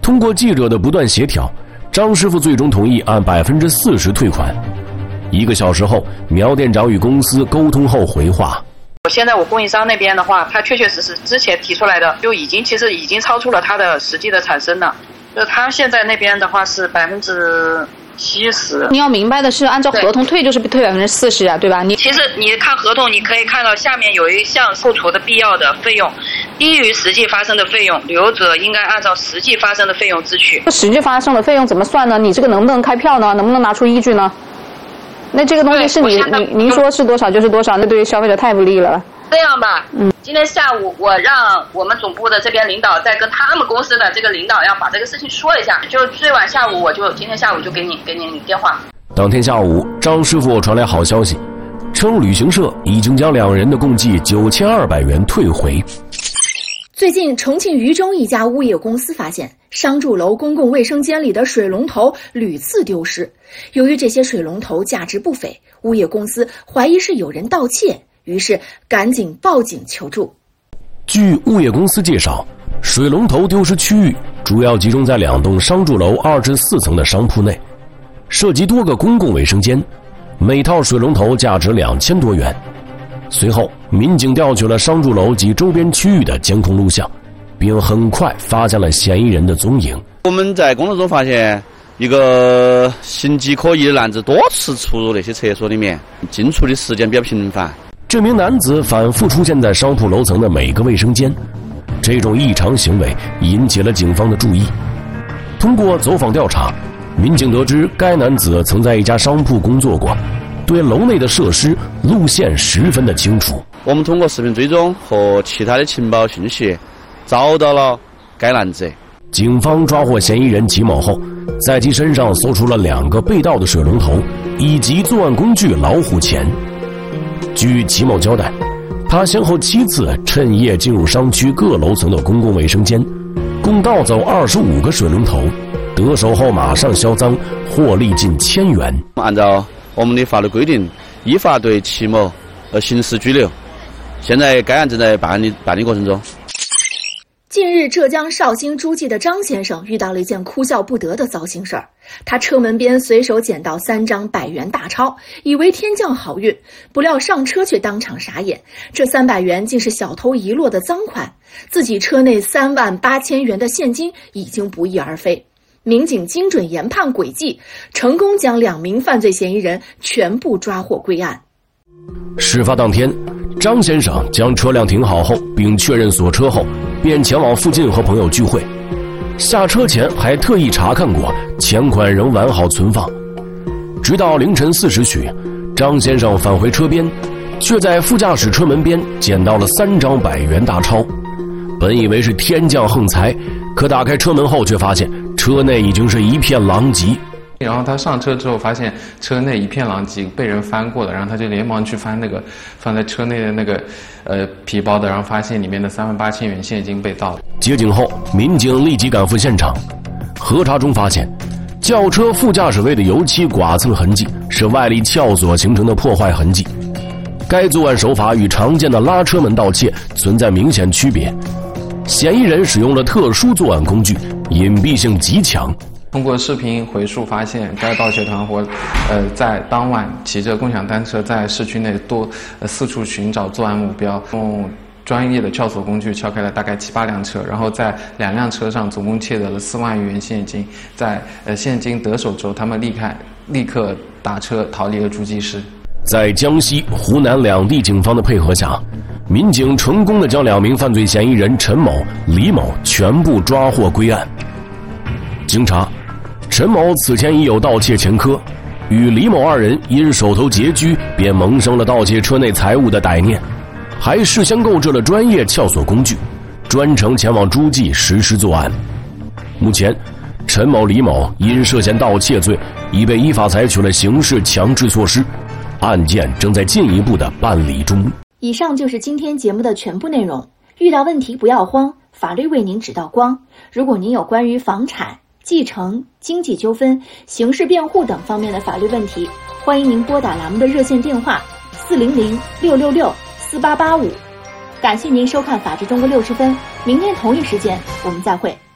通过记者的不断协调，张师傅最终同意按40%退款。1个小时后，苗店长与公司沟通后回话： 现在我供应商那边的话，他确确实实之前提出来的就其实已经超出了他的实际的产生了。就他现在那边的话是70%。你要明白的是，按照合同退就是退40%啊，对吧？ 其实你看合同，你可以看到下面有一项扣除的必要的费用，低于实际发生的费用，留者应该按照实际发生的费用支取。 实际发生的费用怎么算呢？你这个能不能开票呢？能不能拿出依据呢？那这个东西是您说是多少就是多少，那对于消费者太不利了。 这样吧，今天下午我让我们总部的这边领导再跟他们公司的这个领导要把这个事情说一下，就最晚下午今天下午就给你电话。 当天下午，张师傅传来好消息，称旅行社已经将2人的共计9200元退回。 最近，重庆渝中一家物业公司发现，商住楼公共卫生间里的水龙头屡次丢失。由于这些水龙头价值不菲，物业公司怀疑是有人盗窃，于是赶紧报警求助。 据物业公司介绍，水龙头丢失区域主要集中在2栋商住楼24层的商铺内，涉及多个公共卫生间，每套水龙头价值2000多元。随后，民警调取了商住楼及周边区域的监控录像，并很快发现了嫌疑人的踪影。 我们在工作中发现，一个形迹可疑的男子多次出入那些厕所里面，进出的时间比较频繁。 这名男子反复出现在商铺楼层的每个卫生间，这种异常行为引起了警方的注意。通过走访调查，民警得知该男子曾在一家商铺工作过，对楼内的设施路线十分的清楚。 我们通过视频追踪和其他的情报信息，找到了该男子。 警方抓获嫌疑人齐某后，在其身上搜出了2个被盗的水龙头以及作案工具老虎钳。据齐某交代，他先后7次趁夜进入商区各楼层的公共卫生间，共盗走25个水龙头，得手后马上销赃，获利近1000元。 按照我们的法律规定，依法对齐某刑事拘留。现在该案正在办理过程中。 近日，浙江绍兴诸暨的张先生遇到了一件哭笑不得的糟心事儿。他车门边随手捡到3张100元大钞，以为天降好运，不料上车却当场傻眼，这300元竟是小偷遗落的赃款，自己车内38000元的现金已经不翼而飞。民警精准研判轨迹，成功将2名犯罪嫌疑人全部抓获归案。 事发当天，张先生将车辆停好后，并确认锁车后，便前往附近和朋友聚会。下车前还特意查看过钱款仍完好存放。直到凌晨4时许，张先生返回车边，却在副驾驶车门边捡到了3张100元大钞。本以为是天降横财，可打开车门后却发现车内已经是一片狼藉。 然后他上车之后发现车内一片狼藉，被人翻过了，然后他就连忙去翻那个放在车内的那个皮包的，然后发现里面的38000元现金被盗了。 接警后，民警立即赶赴现场，核查中发现，轿车副驾驶位的油漆剐蹭痕迹是外力撬锁形成的破坏痕迹。该作案手法与常见的拉车门盗窃存在明显区别，嫌疑人使用了特殊作案工具，隐蔽性极强。 通过视频回溯发现，该盗窃团伙在当晚骑着共享单车在市区内四处寻找作案目标，用专业的撬锁工具撬开了大概7、8辆车，然后在2辆车上总共窃得了4万余元现金。在现金得手之后，他们立刻打车逃离了诸暨市。 在江西、湖南2地警方的配合下，民警成功地将2名犯罪嫌疑人陈某、李某全部抓获归案。经查，陈某此前已有盗窃前科，与李某2人因手头拮据，便萌生了盗窃车内财物的歹念，还事先购置了专业撬锁工具，专程前往诸暨实施作案。目前，陈某、李某因涉嫌盗窃罪，已被依法采取了刑事强制措施，案件正在进一步的办理中。 以上就是今天节目的全部内容。遇到问题不要慌，法律为您指道光。如果您有关于房产、继承、经济纠纷、刑事辩护等方面的法律问题，欢迎您拨打栏目的热线电话400-666-4885。感谢您收看《法治中国60分》，明天同一时间我们再会。